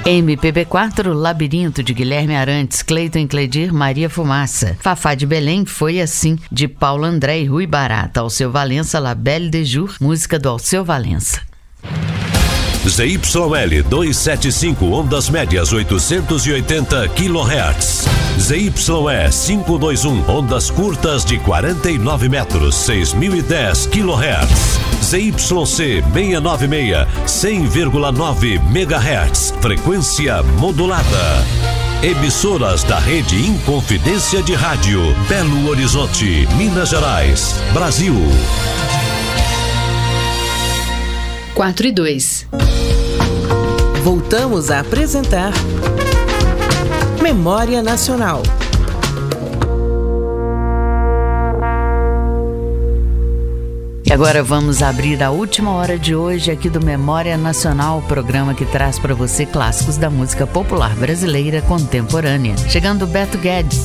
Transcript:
MPB4, Labirinto, de Guilherme Arantes, Cleiton e Cledir, Maria Fumaça. Fafá de Belém, Foi Assim, de Paulo André e Rui Barata. Alceu Valença, La Belle de Jour, música do Alceu Valença. ZYL 275, ondas médias 880 kHz. ZYE 521, ondas curtas de 49 metros, 6010 kHz. ZYC 696, 100,9 MHz, frequência modulada. Emissoras da Rede Inconfidência de Rádio, Belo Horizonte, Minas Gerais, Brasil. 4:02. Voltamos a apresentar Memória Nacional. E agora vamos abrir a última hora de hoje aqui do Memória Nacional, programa que traz para você clássicos da música popular brasileira contemporânea. Chegando Beto Guedes,